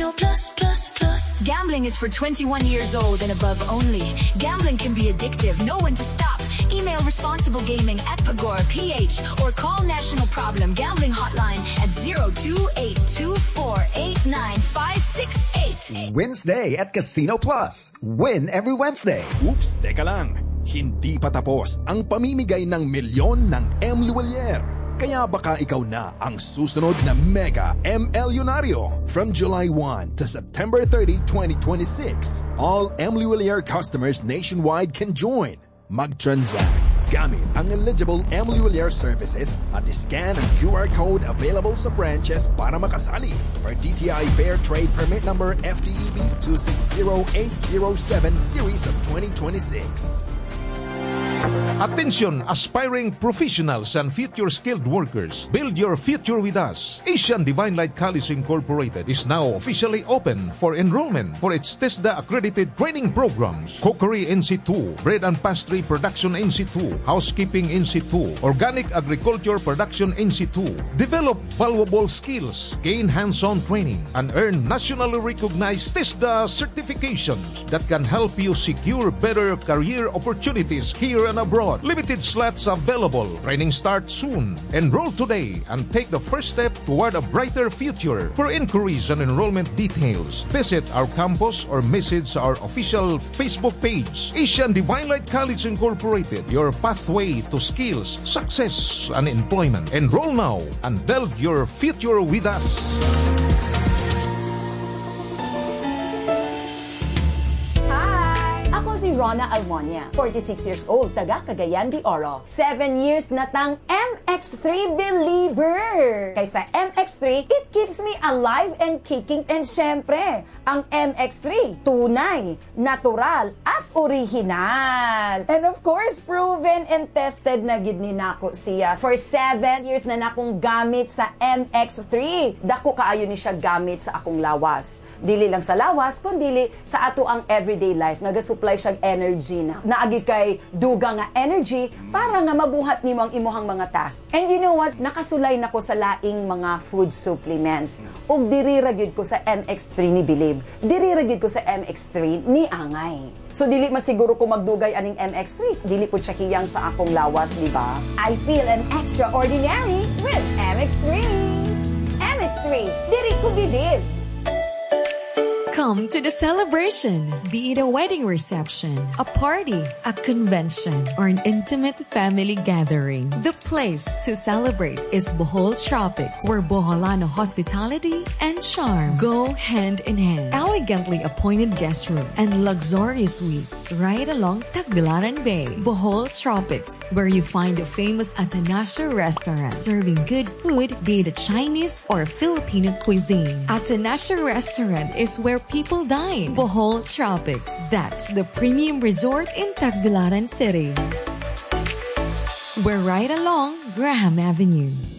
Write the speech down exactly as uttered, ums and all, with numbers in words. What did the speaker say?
Casino Plus, Plus, Plus. Gambling is for twenty-one years old and above only. Gambling can be addictive. Know when to stop. Email responsible gaming at Pagor P H or call National Problem Gambling Hotline at zero two eight two four eight nine five six eight. Wednesday at Casino Plus. Win every Wednesday. Oops, teka lang. Hindi pa tapos ang pamimigay ng milyon ng M. Luwalier. Kaya baka ikaw na ang susunod na Mega M. Elyonaryo. From July first to September thirtieth, twenty twenty-six, all M. Luwalier customers nationwide can join. Mag-transact gamit ang eligible M. Luwalier services at scan ang Q R code available sa branches para makasali. For D T I Fair Trade Permit Number F T E B two six zero eight zero seven Series of twenty twenty-six. Attention, aspiring professionals and future skilled workers. Build your future with us. Asian Divine Light College Incorporated is now officially open for enrollment for its TESDA accredited training programs. Cookery N C two, Bread and Pastry Production N C two, Housekeeping N C two, Organic Agriculture Production N C two. Develop valuable skills, gain hands-on training, and earn nationally recognized TESDA certifications that can help you secure better career opportunities here and abroad. Limited slots available. Training starts soon. Enroll today and take the first step toward a brighter future. For inquiries and enrollment details, visit our campus or message our official Facebook page. Asian Divine Light College Incorporated, your pathway to skills, success, and employment. Enroll now and build your future with us. Si Rona Almonia, forty-six years old, taga Cagayan de Oro. seven years na tang M X three believer. Kaysa M X three, it keeps me alive and kicking. And syempre, ang M X three, tunay, natural, at original. And of course, proven and tested na gid ni nako siya. For seven years na nakong gamit sa M X three. Dako kaayo ni siya gamit sa akong lawas. Dili lang sa lawas, kundi sa ato ang everyday life. Naga-supply siya energy na. Naagi kay duga nga energy para nga mabuhat nimo ang imuhang mga task. And you know what? Nakasulay nako sa laing mga food supplements. Ug diri ra gyud ko sa M X three ni Believe. Diri ra gyud ko sa M X three ni Angay. So dili man siguro ko magdugay aning M X three. Dili po siya hiyang sa akong lawas, di ba? I feel an extraordinary with M X three. M X three, diri ko Believe. Come to the celebration, be it a wedding reception, a party, a convention, or an intimate family gathering. The place to celebrate is Bohol Tropics, where Boholano hospitality and charm go hand in hand. Elegantly appointed guest rooms and luxurious suites right along Tagbilaran Bay. Bohol Tropics, where you find the famous Atanasio restaurant, serving good food, be it a Chinese or Filipino cuisine. Atanasio restaurant is where people dine. Bohol Tropics. That's the premium resort in Tagbilaran City. We're right along Graham Avenue.